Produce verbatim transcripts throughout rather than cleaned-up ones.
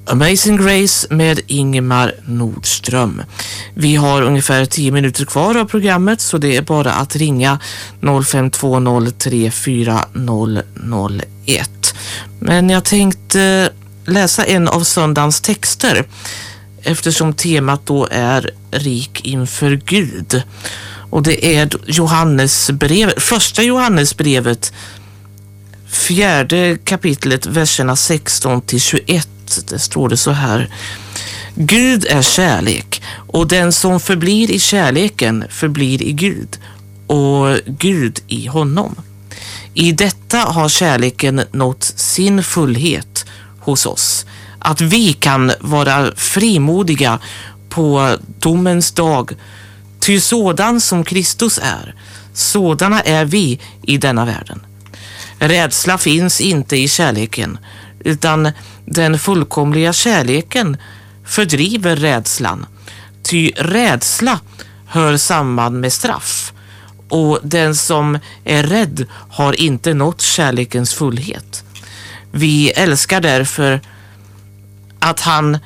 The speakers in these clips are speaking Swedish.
Amazing Grace med Ingemar Nordström. Vi har ungefär tio minuter kvar av programmet, så det är bara att ringa noll fem två noll tre fyra noll noll ett. Men jag tänkte läsa en av söndagens texter eftersom temat då är rik inför Gud. Och det är Johannesbrevet, första Johannesbrevet, fjärde kapitlet, verserna sexton till tjugoett. Det står det så här: Gud är kärlek, och den som förblir i kärleken förblir i Gud, och Gud i honom. I detta har kärleken nått sin fullhet hos oss, att vi kan vara frimodiga på domens dag. Ty sådan som Kristus är, sådana är vi i denna världen. Rädsla finns inte i kärleken, utan den fullkomliga kärleken fördriver rädslan. Ty rädsla hör samman med straff, och den som är rädd har inte nått kärlekens fullhet. Vi älskar därför att han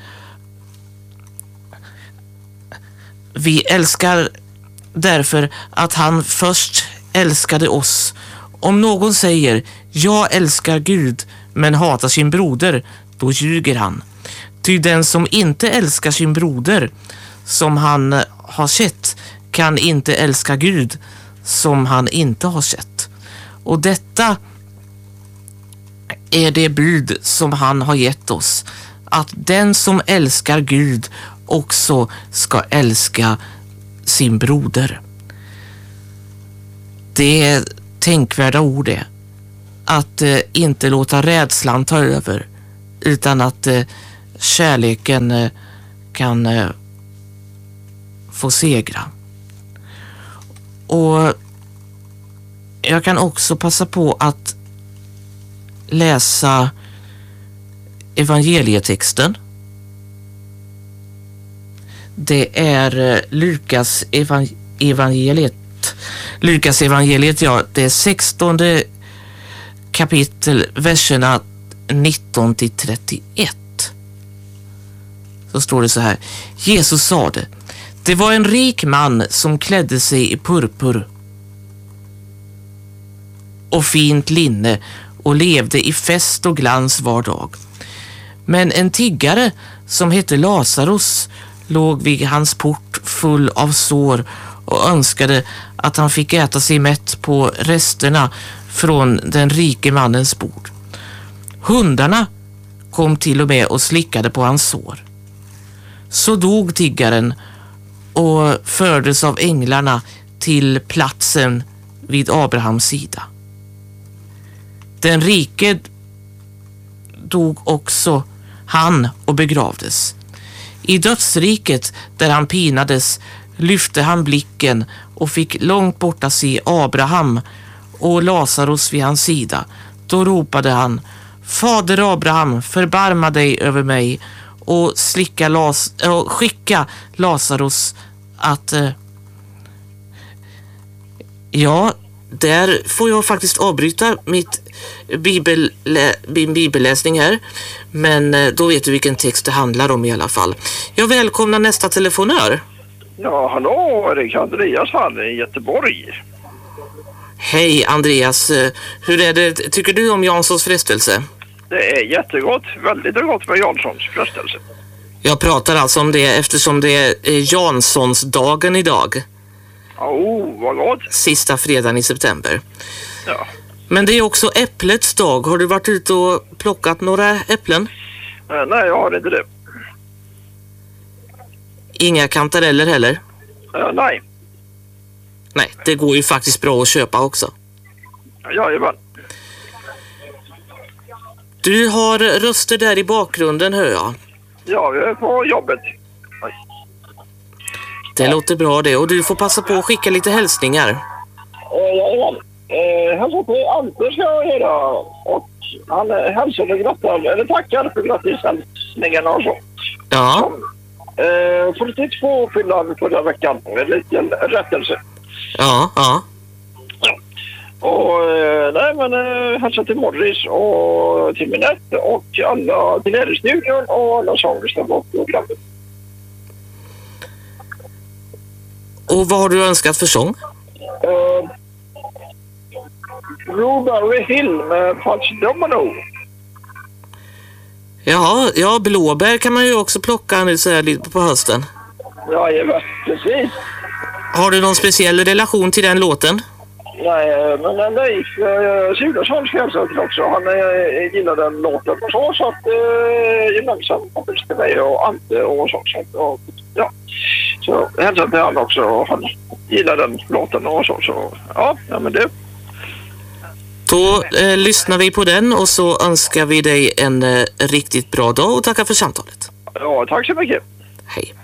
Vi älskar därför att han först älskade oss. Om någon säger, jag älskar Gud, men hatar sin broder, då ljuger han. Ty den som inte älskar sin broder, som han har sett, kan inte älska Gud, som han inte har sett. Och detta är det bud som han har gett oss, att den som älskar Gud också ska älska sin broder. Det är tänkvärda ord det. Att eh, inte låta rädslan ta över, utan att eh, kärleken eh, kan eh, få segra. Och jag kan också passa på att läsa evangelietexten. Det är Lukas evang- evangeliet. Lukas evangeliet, ja, det är sextonde kapitel, verserna nitton till trettioett. Så står det så här: Jesus sade, det var en rik man som klädde sig i purpur och fint linne och levde i fest och glans var dag. Men en tiggare som hette Lazarus låg vid hans port full av sår och önskade att han fick äta sig mätt på resterna från den rike mannens bord. Hundarna kom till och med och slickade på hans sår. Så dog tiggaren och fördes av änglarna till platsen vid Abrahams sida. Den rike dog också han och begravdes. I dödsriket där han pinades lyfte han blicken och fick långt borta se Abraham och Lazarus vid hans sida. Då ropade han, Fader Abraham, förbarma dig över mig och slicka Las- äh, skicka Lazarus att... Äh, ja, där får jag faktiskt avbryta mitt bibel, min bibelläsning här. Men äh, då vet du vilken text det handlar om i alla fall. Jag välkomnar nästa telefonör. Ja, hallå, Erik Andreas här i Göteborg. Hej Andreas, hur är det, tycker du om Janssons frestelse? Det är jättegott, väldigt gott med Janssons frestelse. Jag pratar alltså om det eftersom det är Janssons dagen idag. Oh, vad gott. Sista fredagen i september. Ja. Men det är också äpplets dag. Har du varit ute och plockat några äpplen? Eh, nej, jag har inte det. Inga kantareller heller? Eh, nej. Nej, det går ju faktiskt bra att köpa också. Jajamän. Du har röster där i bakgrunden, hör jag. Ja, vi är på jobbet. Oj. Det låter bra det, och du får passa på att skicka lite hälsningar. Eh, jajamän. Eh, hälsa till Ante ska jag göra. Och han eh, hälsar och grattar, eller tackar för grattishälsningarna och så. Ja. Eh, fyrtiotvå fyllde han förra veckan. En liten rättelse. Ja, ja. Ja. Och eh, nej men eh, hälsa till Morris och till Minette och alla till er i studion och alla som lyssnar på programmet. Och vad har du önskat för sång? Uh, Blueberry Hill med Fudge Domino. Jaha, ja, blåbär kan man ju också plocka nu så här lite på hösten. Ja, ja, precis. Har du någon speciell relation till den låten? Nej, men den Leif uh, Sudarsson skrev också. Han uh, gillar den låten och så, så att uh, gemensamt kompis till mig och Ante och så. så och, ja. Så hälsar till han också och han gillar den låten och så. Så ja, ja men det. Då eh, lyssnar vi på den och så önskar vi dig en eh, riktigt bra dag och tackar för samtalet. Ja, tack så mycket. Hej.